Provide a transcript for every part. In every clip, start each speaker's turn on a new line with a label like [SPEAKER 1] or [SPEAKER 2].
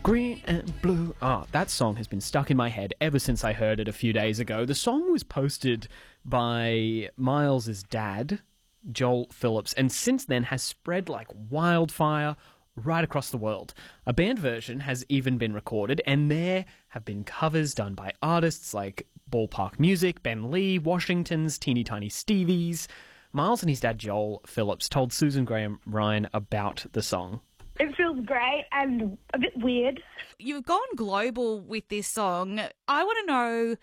[SPEAKER 1] Green and blue. That song has been stuck in my head ever since I heard it a few days ago. The song was posted by Miles' dad, Joel Phillips, and since then has spread like wildfire right across the world. A band version has even been recorded, and there have been covers done by artists like Ballpark Music, Ben Lee, Washington's, Teeny Tiny Stevies. Miles and his dad, Joel Phillips, told Susan Graham Ryan about the song.
[SPEAKER 2] It feels great and a bit weird.
[SPEAKER 3] You've gone global with this song. I want to know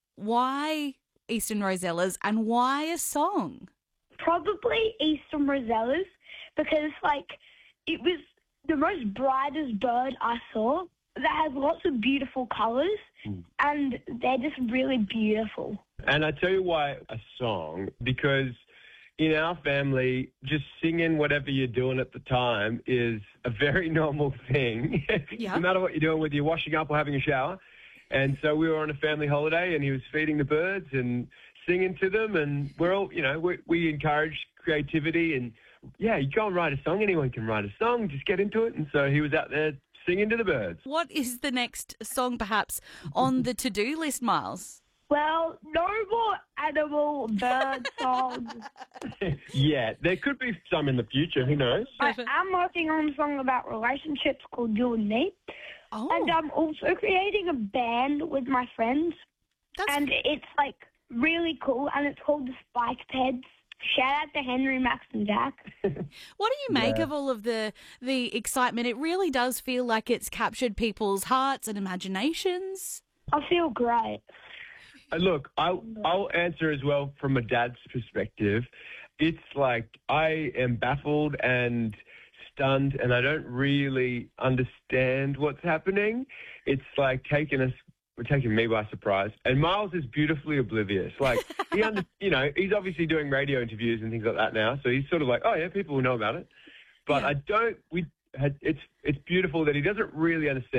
[SPEAKER 3] why Eastern Rosellas and why a song?
[SPEAKER 2] Probably Eastern Rosellas because, it was the most brightest bird I saw that has lots of beautiful colours and they're just really beautiful.
[SPEAKER 4] And I tell you why a song, because in our family, just singing whatever you're doing at the time is a very normal thing.
[SPEAKER 3] Yeah.
[SPEAKER 4] No matter what you're doing, whether you're washing up or having a shower. And so we were on a family holiday and he was feeding the birds and singing to them. And we're all, we encourage creativity. And, yeah, you go and write a song. Anyone can write a song. Just get into it. And so he was out there singing to the birds.
[SPEAKER 3] What is the next song perhaps on the to-do list, Miles?
[SPEAKER 2] Well, no more animal bird songs.
[SPEAKER 4] Yeah, there could be some in the future. Who knows?
[SPEAKER 2] I'm working on a song about relationships called You and Me.
[SPEAKER 3] Oh,
[SPEAKER 2] And I'm also creating a band with my friends. And it's, really cool. And it's called the Spiked Heads. Shout out to Henry, Max, and Jack.
[SPEAKER 3] what do you make of all of the excitement? It really does feel like it's captured people's hearts and imaginations.
[SPEAKER 2] I feel great.
[SPEAKER 4] Look, I'll answer as well from a dad's perspective. It's like I am baffled and stunned and I don't really understand what's happening. It's like taking me by surprise. And Miles is beautifully oblivious. He's obviously doing radio interviews and things like that now. So he's sort of like, oh yeah, people will know about it. But
[SPEAKER 3] Yeah.
[SPEAKER 4] it's beautiful that he doesn't really understand